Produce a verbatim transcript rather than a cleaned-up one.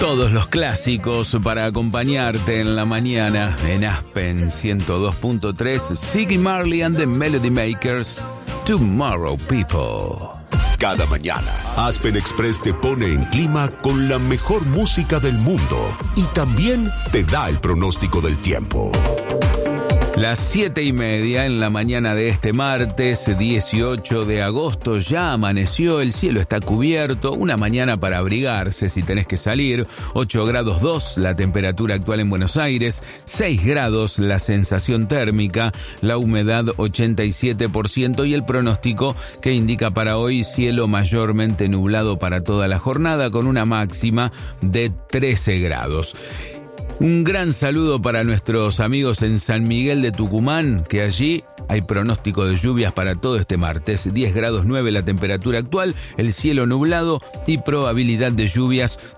Todos los clásicos para acompañarte en la mañana en Aspen ciento dos punto tres, Ziggy Marley and the Melody Makers, Tomorrow People. Cada mañana, Aspen Express te pone en clima con la mejor música del mundo y también te da el pronóstico del tiempo. Las siete y media en la mañana de este martes dieciocho de agosto, ya amaneció, el cielo está cubierto, una mañana para abrigarse si tenés que salir, ocho grados dos la temperatura actual en Buenos Aires, seis grados la sensación térmica, la humedad ochenta y siete por ciento y el pronóstico que indica para hoy cielo mayormente nublado para toda la jornada con una máxima de trece grados. Un gran saludo para nuestros amigos en San Miguel de Tucumán, que allí hay pronóstico de lluvias para todo este martes. diez grados nueve la temperatura actual, el cielo nublado y probabilidad de lluvias